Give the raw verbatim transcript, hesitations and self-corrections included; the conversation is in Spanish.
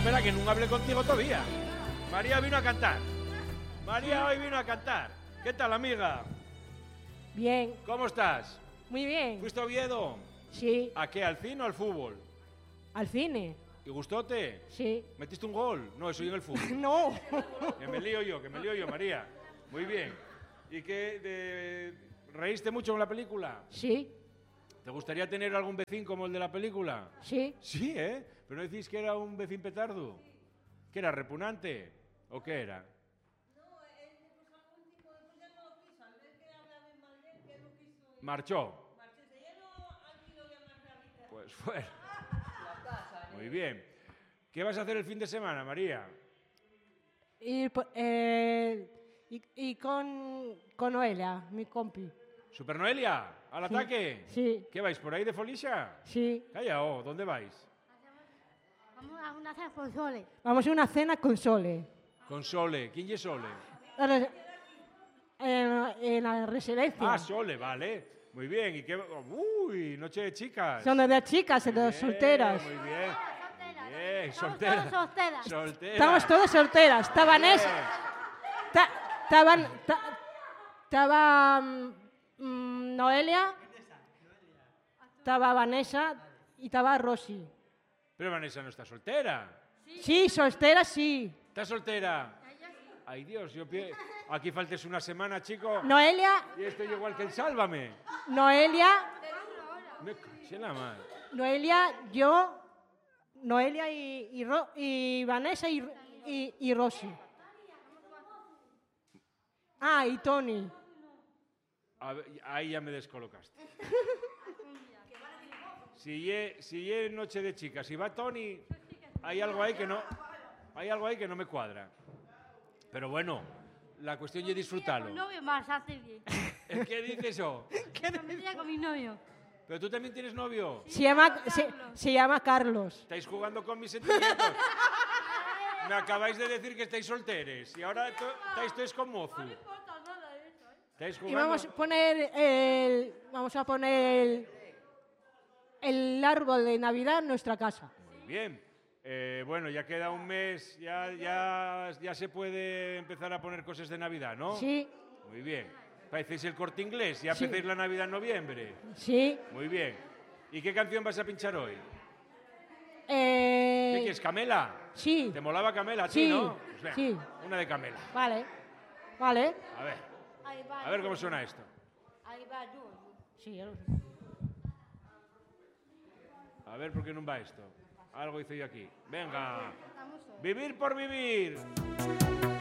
espera, que no hablé contigo todavía. María vino a cantar. María hoy vino a cantar. ¿Qué tal, amiga? Bien. ¿Cómo estás? Muy bien. ¿Fuiste a Oviedo? Sí. ¿A qué? ¿Al cine o al fútbol? ¿Al cine? ¿Y gustóte? Sí. ¿Metiste un gol? No, eso yo en el fútbol. No. Que me lío yo, que me lío yo, María. Muy bien. ¿Y qué? De... ¿Reíste mucho con la película? Sí. ¿Te gustaría tener algún vecino como el de la película? Sí. Sí, ¿eh? ¿Pero no decís que era un vecino petardo? ¿Que era repugnante? ¿O qué era? No, él puso algún tipo de... Pues ya no lo quiso, al ver que hablaba mal de él, que no quiso... ¿Marchó? Marchese, ya no alquiló ya más la vida. Pues fuera. Muy bien. ¿Qué vas a hacer el fin de semana, María? Y, po- eh, y, y con, con Noelia, mi compi. ¿Super Noelia? ¿Al Sí. ataque? Sí. ¿Qué vais, por ahí de Folixa? Sí. Calla, oh, ¿dónde vais? Vamos a una cena con Sole. Vamos a una cena con Sole. Con Sole. ¿Quién es Sole? La res- En, en la residencia. Ah, Sole, vale. Muy bien. ¿Y qué? Uy, noche de chicas. Son de chicas, de Bien, solteras. Muy bien. Bien, Estamos soltera. todas solteras. Soltera. Estamos todas solteras. Está Vanessa. Bien. ta- Estaban. ta- Estaba mm, mm, Noelia. Estaba Vanessa y estaba Rosy. Pero Vanessa no está soltera. Sí, soltera sí. ¿Está soltera? Ay, Dios, yo pie... Aquí faltes una semana, chico. Noelia, Y estoy igual que el Sálvame. Noelia, Me caché en la madre. Noelia, yo, Noelia y, y, Ro- y Vanessa y, y, y Rosy. Ah, y Tony. A ver, ahí ya me descolocaste. Si ye, si ye noche de chicas y va Tony, hay algo ahí que no, hay algo ahí que no me cuadra. Pero bueno, la cuestión es disfrutarlo. Con novio más hace bien. ¿El qué dice eso? Familia con mi novio. Pero tú también tienes novio. Se llama, se, se llama Carlos. Estáis jugando con mis sentimientos. Me acabáis de decir que estáis solteres y ahora to- estáis todos con mozu. Estáis Y jugando. vamos a poner el, vamos a poner el, el árbol de Navidad en nuestra casa. Muy bien. Eh, bueno, ya queda un mes, ya, ya, ya se puede empezar a poner cosas de Navidad, ¿no? Sí, Muy bien. Parecéis el Corte Inglés, ya Sí. empecéis la Navidad en noviembre. sí. Muy bien. ¿Y qué canción vas a pinchar hoy? Eh, ¿Qué quieres, Camela? Sí, ¿Te molaba Camela a ti, Sí, no? Pues venga, sí. una de Camela. vale, vale. A ver, Ahí va. a ver cómo suena esto. Ahí va yo. Sí, ya lo sé. A ver por qué no va esto. Algo hice yo aquí. Venga. Estamos solos. Vivir por vivir.